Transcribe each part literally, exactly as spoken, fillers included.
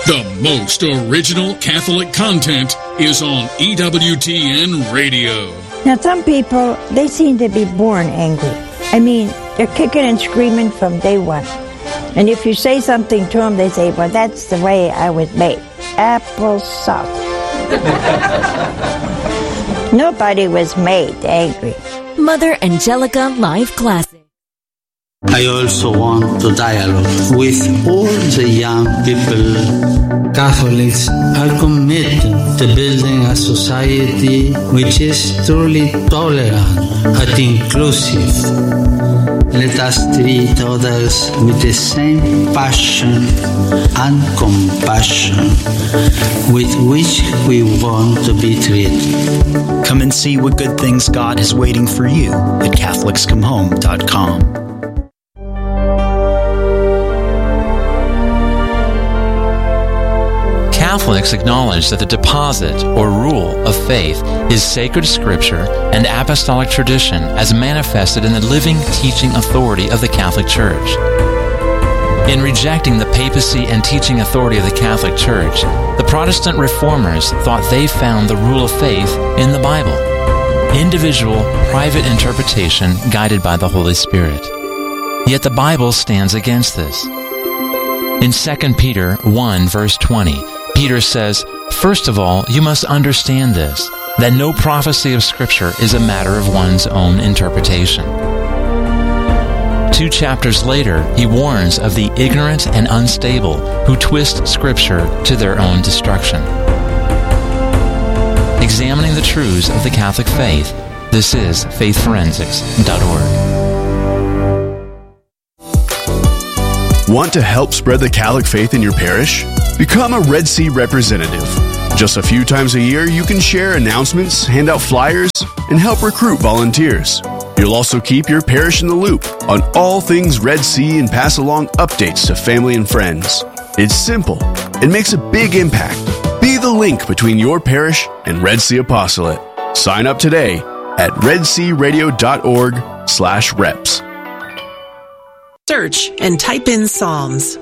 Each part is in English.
The most original Catholic content is on E W T N Radio. Now, some people, they seem to be born angry. I mean, they're kicking and screaming from day one. And if you say something to them, they say, well, that's the way I was made. Applesauce. Nobody was made angry. Mother Angelica Live Classic. I also want to dialogue with all the young people. Catholics are committed to building a society which is truly tolerant and inclusive. Let us treat others with the same passion and compassion with which we want to be treated. Come and see what good things God is waiting for you at Catholics Come Home dot com. Catholics acknowledge that the deposit or rule of faith is sacred scripture and apostolic tradition as manifested in the living teaching authority of the Catholic Church. In rejecting the papacy and teaching authority of the Catholic Church, the Protestant reformers thought they found the rule of faith in the Bible. Individual, private interpretation guided by the Holy Spirit. Yet the Bible stands against this. In Second Peter one, verse twenty, Peter says, "First of all, you must understand this, that no prophecy of Scripture is a matter of one's own interpretation." Two chapters later, he warns of the ignorant and unstable who twist Scripture to their own destruction. Examining the truths of the Catholic faith, this is faith forensics dot org. Want to help spread the Catholic faith in your parish? Become a Red Sea representative. Just a few times a year, you can share announcements, hand out flyers, and help recruit volunteers. You'll also keep your parish in the loop on all things Red Sea and pass along updates to family and friends. It's simple. It makes a big impact. Be the link between your parish and Red Sea Apostolate. Sign up today at redsearadio.org slash reps. Search and type in Psalms.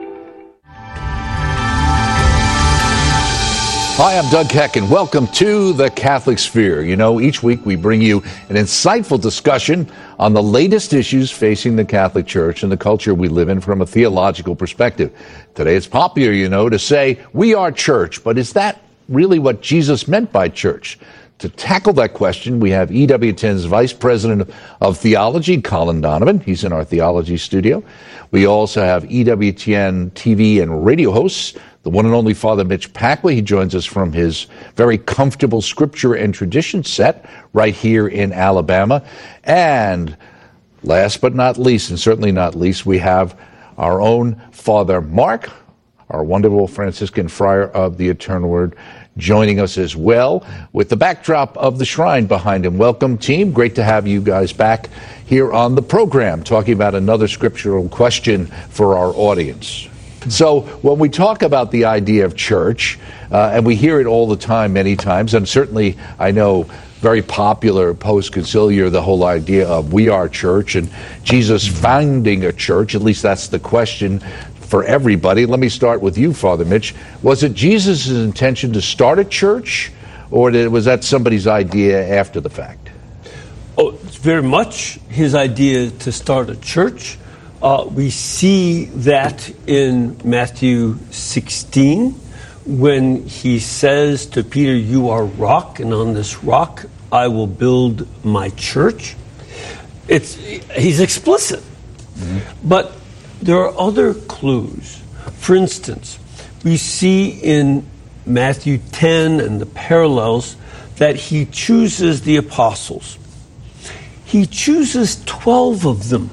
Hi, I'm Doug Keck, and welcome to The Catholic Sphere. You know, each week we bring you an insightful discussion on the latest issues facing the Catholic Church and the culture we live in from a theological perspective. Today it's popular, you know, to say, we are church, but is that really what Jesus meant by church? To tackle that question, we have E W T N's Vice President of Theology, Colin Donovan. He's in our theology studio. We also have E W T N T V and radio hosts, the one and only Father Mitch Pacwa. He joins us from his very comfortable scripture and tradition set right here in Alabama. And last but not least, and certainly not least, we have our own Father Mark, our wonderful Franciscan friar of the Eternal Word, joining us as well with the backdrop of the shrine behind him. Welcome, team. Great to have you guys back here on the program talking about another scriptural question for our audience. So when we talk about the idea of church, uh, and we hear it all the time, many times, and certainly I know very popular post-conciliar, the whole idea of we are church and Jesus founding a church, at least that's the question for everybody. Let me start with you, Father Mitch. Was it Jesus' intention to start a church, or did, was that somebody's idea after the fact? Oh, it's very much his idea to start a church. Uh, we see that in Matthew sixteen, when he says to Peter, "You are rock, and on this rock I will build my church." It's he's explicit. Mm-hmm. But there are other clues. For instance, we see in Matthew ten and the parallels that he chooses the apostles. He chooses twelve of them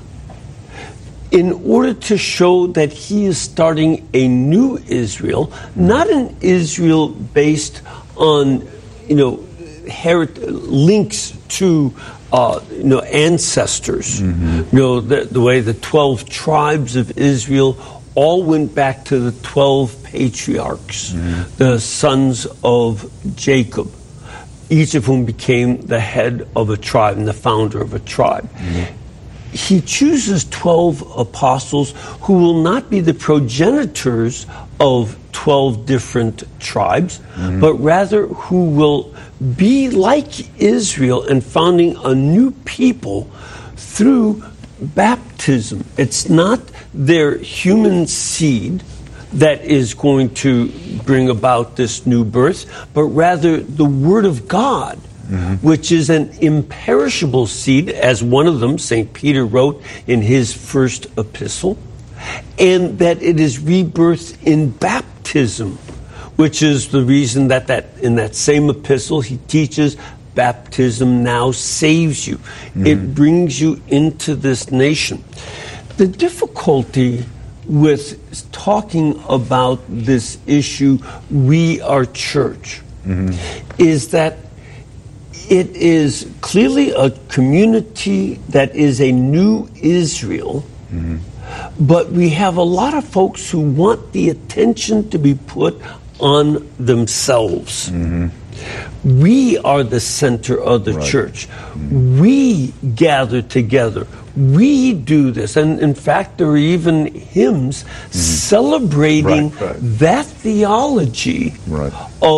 in order to show that he is starting a new Israel, not an Israel based on, you know, herit- links to Uh, you know, ancestors. Mm-hmm. You know, the, the way the twelve tribes of Israel all went back to the twelve patriarchs, mm-hmm. the sons of Jacob, each of whom became the head of a tribe and the founder of a tribe. Mm-hmm. he chooses twelve apostles who will not be the progenitors of twelve different tribes, mm-hmm. but rather who will be like Israel and founding a new people through baptism. It's not their human seed that is going to bring about this new birth, but rather the Word of God, mm-hmm. which is an imperishable seed, as one of them, Saint Peter, wrote in his first epistle, and that it is rebirthed in baptism, which is the reason that, that in that same epistle he teaches baptism now saves you. Mm-hmm. It brings you into this nation. The difficulty with talking about this issue, we are church, mm-hmm. is that it is clearly a community that is a new Israel, mm-hmm. but we have a lot of folks who want the attention to be put on themselves. Mm-hmm. We are the center of the right. church. Mm-hmm. We gather together. We do this. And in fact, there are even hymns mm-hmm. celebrating right, right. that theology right.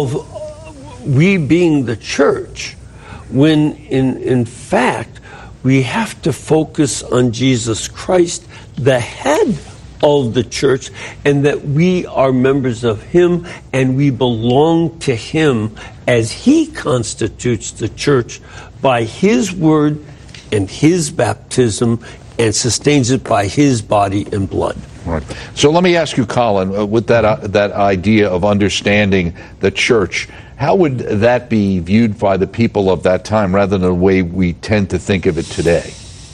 of we being the church, when in, in fact, we have to focus on Jesus Christ, the head of the church, and that we are members of him and we belong to him as he constitutes the church by his word and his baptism and sustains it by his body and blood. Right. So let me ask you, Colin, uh, with that uh, that idea of understanding the church, how would that be viewed by the people of that time rather than the way we tend to think of it today?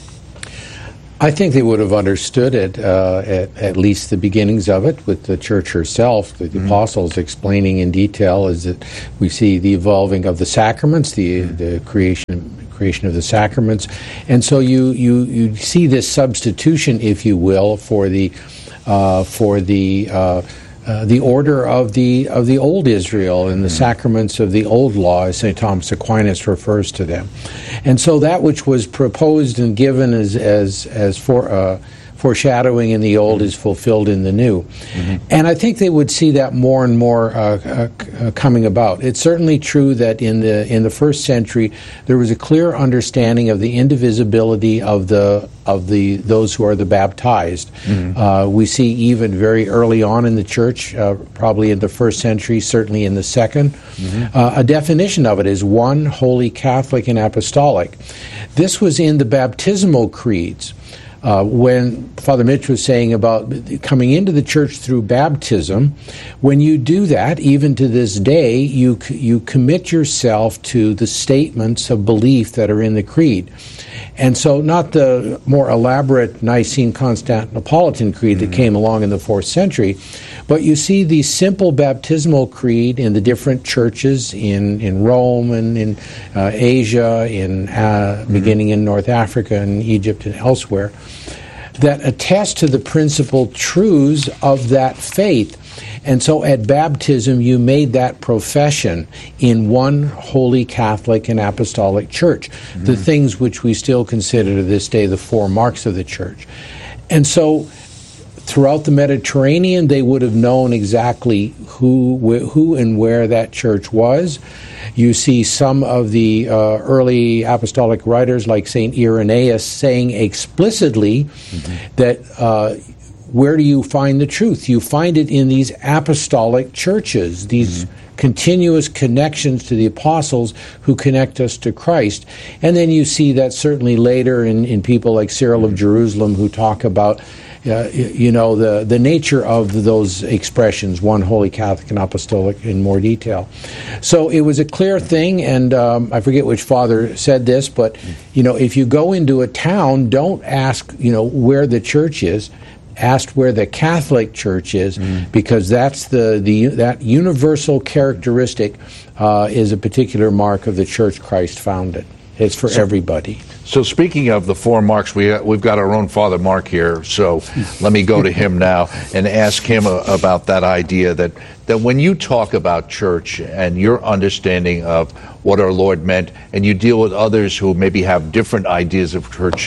I think they would have understood it, uh, at, at least the beginnings of it, with the church herself, the mm-hmm. apostles explaining in detail, is that we see the evolving of the sacraments, the mm-hmm. the creation creation of the sacraments, and so you you you see this substitution, if you will, for the uh, for the uh, Uh, the order of the of the old Israel and the mm. sacraments of the old law, as Saint Thomas Aquinas refers to them, and so that which was proposed and given as as as for uh, foreshadowing in the old mm. is fulfilled in the new, mm-hmm. and I think they would see that more and more uh, uh, coming about. It's certainly true that in the in the first century there was a clear understanding of the indivisibility of the of the those who are the baptized. Mm-hmm. Uh, we see even very early on in the church, uh, probably in the first century, certainly in the second, mm-hmm. uh, a definition of it is one, holy, Catholic, and apostolic. This was in the baptismal creeds. Uh, when Father Mitch was saying about coming into the church through baptism, when you do that, even to this day, you you commit yourself to the statements of belief that are in the creed. And so not the more elaborate Nicene-Constantinopolitan creed mm-hmm. that came along in the fourth century, but you see the simple baptismal creed in the different churches in, in Rome and in uh, Asia, in uh, mm-hmm. beginning in North Africa and Egypt and elsewhere, that attest to the principal truths of that faith. And so at baptism, you made that profession in one holy Catholic and apostolic church, mm-hmm. the things which we still consider to this day the four marks of the church. And so throughout the Mediterranean, they would have known exactly who, wh- who and where that church was. You see some of the uh, early apostolic writers like Saint Irenaeus saying explicitly mm-hmm. that uh, where do you find the truth? You find it in these apostolic churches, these mm-hmm. continuous connections to the apostles who connect us to Christ. And then you see that certainly later in, in people like Cyril mm-hmm. of Jerusalem who talk about Uh, you know, the, the nature of those expressions, one holy Catholic and apostolic, in more detail. So it was a clear thing, and um, I forget which father said this, but, you know, if you go into a town, don't ask, you know, where the church is. Ask where the Catholic Church is, mm. because that's the, the that universal characteristic uh, is a particular mark of the church Christ founded. It's for so, everybody. So speaking of the four marks, we, uh, we've got our own Father Mark here, so let me go to him now and ask him uh, about that idea that, that when you talk about church and your understanding of what our Lord meant, and you deal with others who maybe have different ideas of church,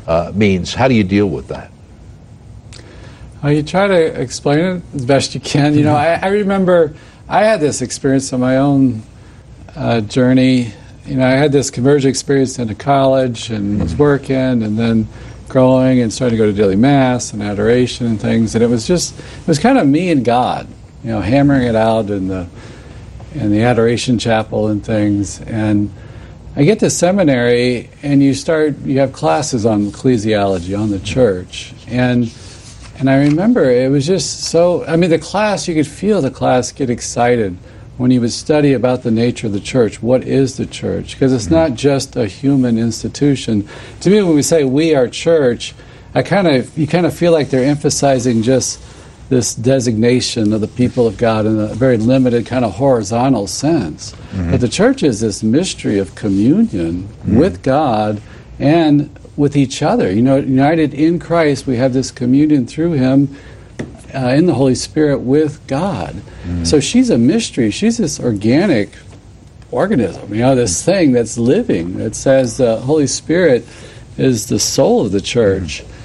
uh, means. How do you deal with that? Well, you try to explain it as best you can. You know, I, I remember I had this experience on my own uh, journey. You know, I had this conversion experience into college and was working and then growing and starting to go to daily mass and adoration and things. And it was just, it was kind of me and God, you know, hammering it out in the in the adoration chapel and things. And I get to seminary and you start, you have classes on ecclesiology, on the church. And And I remember it was just so, I mean, the class, you could feel the class get excited when you would study about the nature of the church. What is the church? Because it's not just a human institution. To me, when we say we are church, I kind of, you kind of feel like they're emphasizing just this designation of the people of God in a very limited kind of horizontal sense. Mm-hmm. But the church is this mystery of communion mm-hmm. with God and with each other. You know, united in Christ, we have this communion through Him uh, in the Holy Spirit with God. Mm. So she's a mystery. She's this organic organism, you know, this thing that's living. It says the Holy Spirit is the soul of the church. Mm.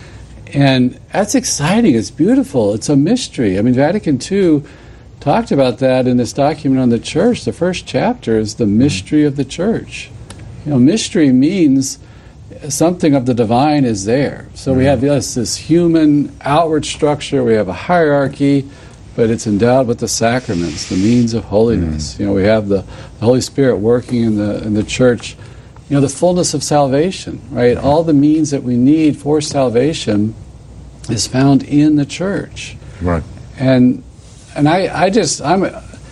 And that's exciting. It's beautiful. It's a mystery. I mean, Vatican Two talked about that in this document on the church. The first chapter is the mystery of the church. You know, mystery means something of the divine is there. So we have yes, this human outward structure, we have a hierarchy, but it's endowed with the sacraments, the means of holiness. Mm. You know, we have the, the Holy Spirit working in the in the church, you know, the fullness of salvation, right? Mm. All the means that we need for salvation is found in the church. Right. And and I, I just I'm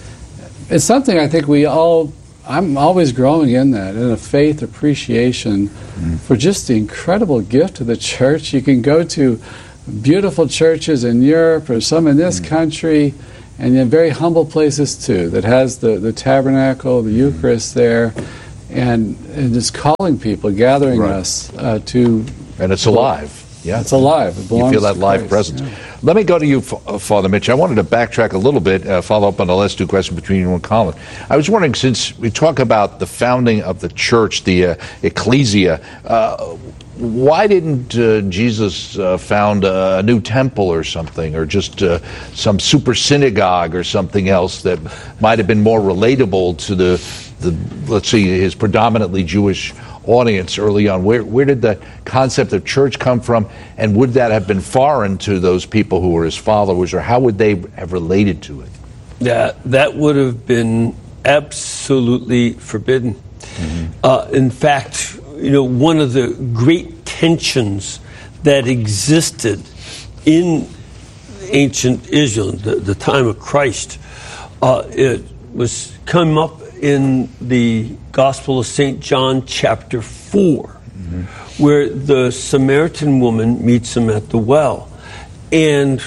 it's something I think we all I'm always growing in that, in a faith appreciation mm. for just the incredible gift of the church. You can go to beautiful churches in Europe or some in this mm. country, and in very humble places too, that has the, the tabernacle, the mm. Eucharist there, and, and just calling people, gathering right. us uh, to... And it's alive. Yeah, it's alive. It you feel that live Christ. presence. Yeah. Let me go to you, Father Mitch. I wanted to backtrack a little bit, uh, follow up on the last two questions between you and Colin. I was wondering, since we talk about the founding of the church, the uh, ecclesia, uh, why didn't uh, Jesus uh, found a new temple or something, or just uh, some super synagogue or something else that might have been more relatable to the, the let's see, his predominantly Jewish audience early on? Where where did the concept of church come from, and would that have been foreign to those people who were his followers, or how would they have related to it? Yeah, that would have been absolutely forbidden. Mm-hmm. Uh, in fact, you know, one of the great tensions that existed in ancient Israel, the, the time of Christ, uh, it was come up in the Gospel of Saint John, chapter four, mm-hmm. where the Samaritan woman meets him at the well. And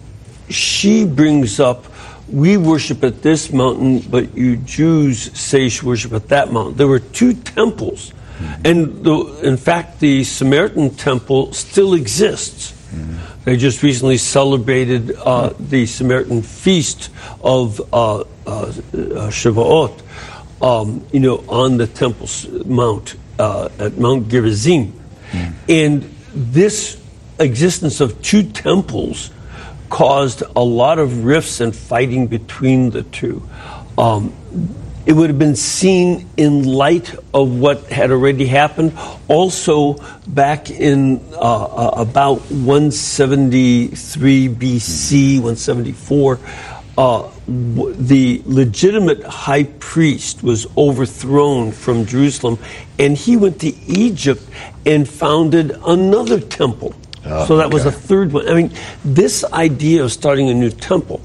she brings up, we worship at this mountain, but you Jews say you should worship at that mountain. There were two temples. Mm-hmm. And the, in fact, the Samaritan temple still exists. Mm-hmm. They just recently celebrated uh, the Samaritan feast of uh, uh, uh, Shavuot. Um, you know, on the Temple Mount, uh, at Mount Gerizim. Mm. And this existence of two temples caused a lot of rifts and fighting between the two. Um, it would have been seen in light of what had already happened. Also, back in uh, about one seventy-three B C, one seventy-four, Uh, w- the legitimate high priest was overthrown from Jerusalem, and he went to Egypt and founded another temple. Oh, so that okay. was a third one. I mean, this idea of starting a new temple.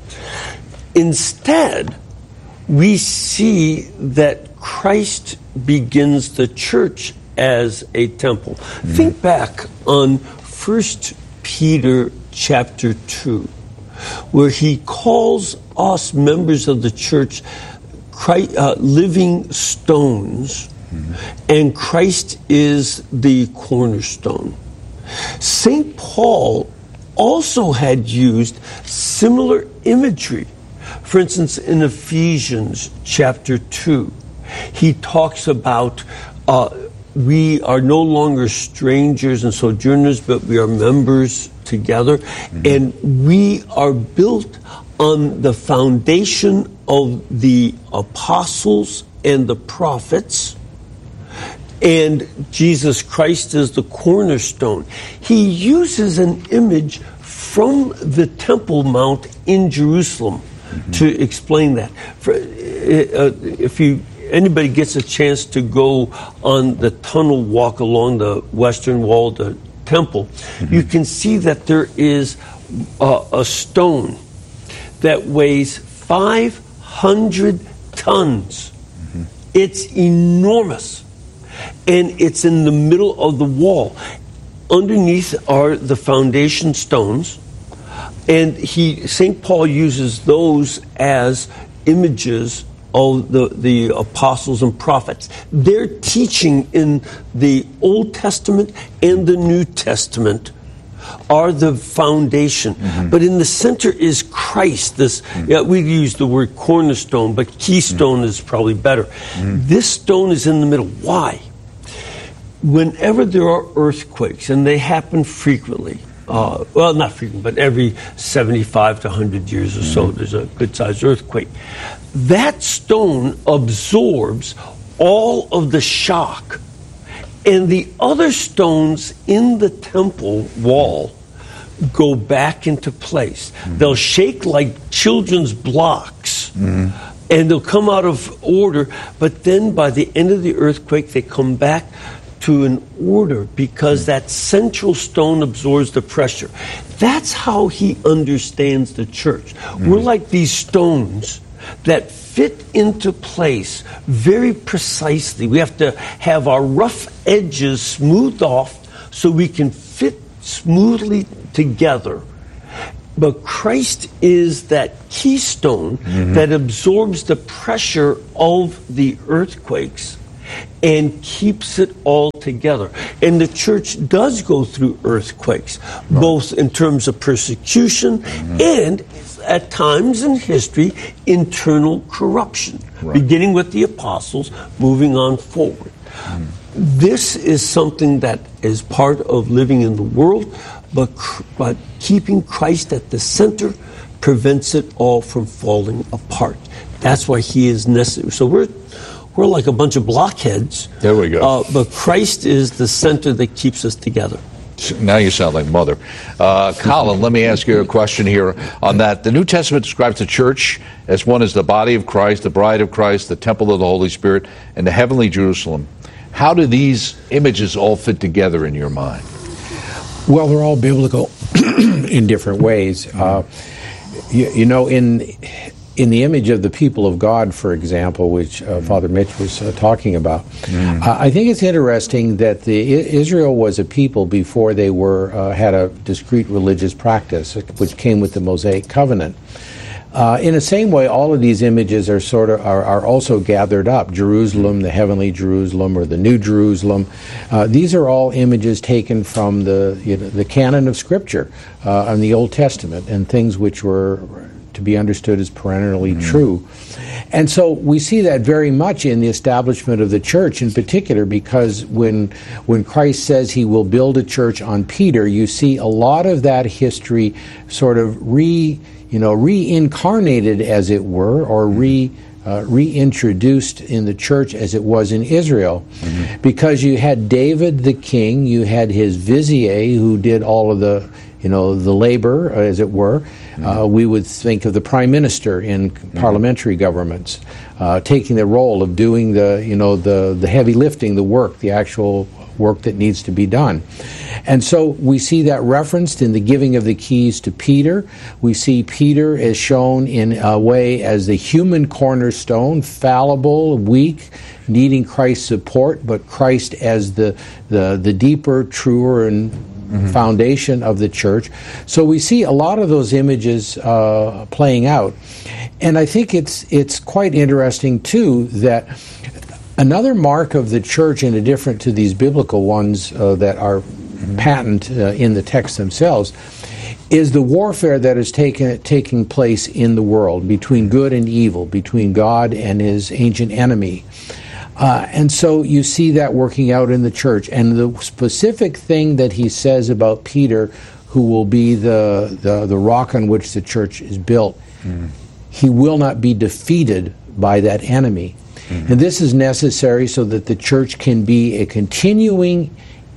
Instead, we see that Christ begins the church as a temple. Mm-hmm. Think back on First Peter chapter two. Where he calls us members of the church Christ, uh, living stones, mm-hmm. and Christ is the cornerstone. Saint Paul also had used similar imagery. For instance, in Ephesians chapter two, he talks about uh, we are no longer strangers and sojourners, but we are members together. Mm-hmm. And we are built on the foundation of the apostles and the prophets. And Jesus Christ is the cornerstone. He uses an image from the Temple Mount in Jerusalem mm-hmm. to explain that. For, uh, if you anybody gets a chance to go on the tunnel walk along the western wall of the temple, mm-hmm. you can see that there is a, a stone that weighs five hundred tons. Mm-hmm. It's enormous. And it's in the middle of the wall. Underneath are the foundation stones. And he, Saint Paul uses those as images of the, the apostles and prophets. Their teaching in the Old Testament and the New Testament are the foundation. Mm-hmm. But in the center is Christ. This mm-hmm. yeah, we use the word cornerstone, but keystone mm-hmm. is probably better. Mm-hmm. This stone is in the middle. Why? Whenever there are earthquakes, and they happen frequently, uh, well, not frequent, but every seventy-five to one hundred years or so, mm-hmm. there's a good-sized earthquake. That stone absorbs all of the shock, and the other stones in the temple wall go back into place. Mm-hmm. They'll shake like children's blocks, mm-hmm. and they'll come out of order, but then by the end of the earthquake, they come back to an order because that central stone absorbs the pressure. That's how he understands the church. Mm-hmm. We're like these stones that fit into place very precisely. We have to have our rough edges smoothed off so we can fit smoothly together. But Christ is that keystone mm-hmm. that absorbs the pressure of the earthquakes and keeps it all together. And the church does go through earthquakes, right. both in terms of persecution mm-hmm. and, at times in history, internal corruption, right. beginning with the apostles, moving on forward. Mm-hmm. This is something that is part of living in the world, but, but keeping Christ at the center prevents it all from falling apart. That's why he is necessary. So we're We're like a bunch of blockheads. There we go. Uh, but Christ is the center that keeps us together. Now you sound like Mother. Uh, Colin, let me ask you a question here on that. The New Testament describes the church as one as the body of Christ, the bride of Christ, the temple of the Holy Spirit, and the heavenly Jerusalem. How do these images all fit together in your mind? Well, they're all biblical in different ways. Uh, you, you know, in... In the image of the people of God, for example, which uh, Father Mitch was uh, talking about, mm. uh, I think it's interesting that the I- Israel was a people before they were uh, had a discrete religious practice, which came with the Mosaic covenant. Uh, in the same way, all of these images are sort of are, are also gathered up. Jerusalem, the heavenly Jerusalem, or the New Jerusalem. Uh, these are all images taken from the you know, the canon of Scripture uh, in the Old Testament, and things which were to be understood as perennially mm-hmm. true. And so we see that very much in the establishment of the church in particular, because when when Christ says he will build a church on Peter, you see a lot of that history sort of re you know reincarnated, as it were, or re uh, reintroduced in the church as it was in Israel. Mm-hmm. Because you had David the king, you had his vizier who did all of the you know, the labor, as it were. Mm-hmm. Uh, we would think of the prime minister in mm-hmm. parliamentary governments, uh, taking the role of doing the, you know, the, the heavy lifting, the work, the actual work that needs to be done. And so we see that referenced in the giving of the keys to Peter. We see Peter as shown in a way as the human cornerstone, fallible, weak, needing Christ's support, but Christ as the, the, the deeper, truer, and Mm-hmm. foundation of the church. So we see a lot of those images uh, playing out. And I think it's it's quite interesting, too, that another mark of the church, in addition to these biblical ones uh, that are mm-hmm. patent uh, in the texts themselves, is the warfare that is taking taking place in the world between good and evil, between God and his ancient enemy. Uh, and so you see that working out in the church. And the specific thing that he says about Peter, who will be the, the, the rock on which the church is built, mm. he will not be defeated by that enemy. Mm-hmm. And this is necessary so that the church can be a continuing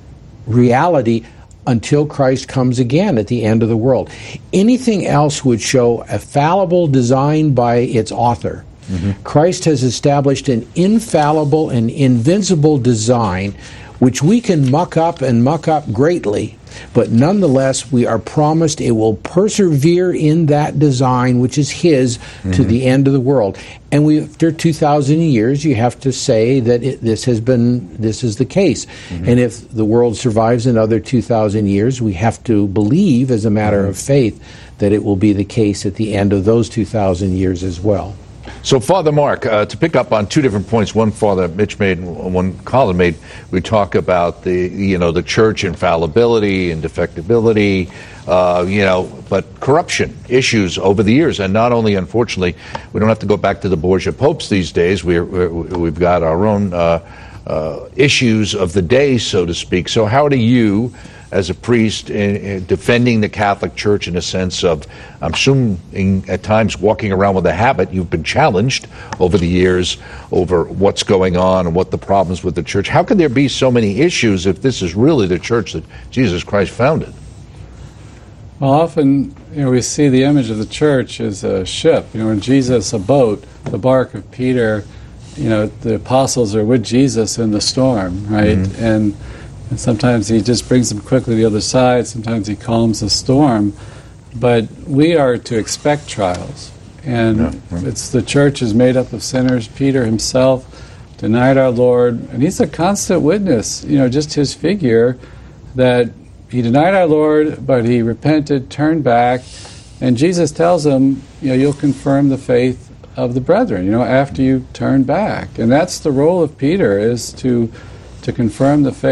reality until Christ comes again at the end of the world. Anything else would show a fallible design by its author. Mm-hmm. Christ has established an infallible and invincible design which we can muck up and muck up greatly, but nonetheless we are promised it will persevere in that design which is his mm-hmm. to the end of the world. And we, after two thousand years, you have to say that it, this has been, this is the case. Mm-hmm. And if the world survives another two thousand years, we have to believe as a matter mm-hmm. of faith that it will be the case at the end of those two thousand years as well. So, Father Mark, uh, to pick up on two different points, one Father Mitch made and one Colin made, we talk about the, you know, the church infallibility and defectibility, uh, you know, but corruption issues over the years. And not only, unfortunately, we don't have to go back to the Borgia popes these days. We're, we're, we've got our own uh, uh, issues of the day, so to speak. So how do you, as a priest, in, in defending the Catholic Church in a sense of, I'm assuming at times walking around with a habit, you've been challenged over the years over what's going on and what the problems with the church. How can there be so many issues if this is really the church that Jesus Christ founded? Well, often, you know, we see the image of the church as a ship. You know, when Jesus, a boat, the bark of Peter, you know, the apostles are with Jesus in the storm, right? Mm-hmm. And And sometimes he just brings them quickly to the other side. Sometimes he calms the storm. But we are to expect trials. And yeah, right. it's the church is made up of sinners. Peter himself denied our Lord. And he's a constant witness, you know, just his figure, that he denied our Lord, but he repented, turned back. And Jesus tells him, you know, you'll confirm the faith of the brethren, you know, after you turn back. And that's the role of Peter, is to, to confirm the faith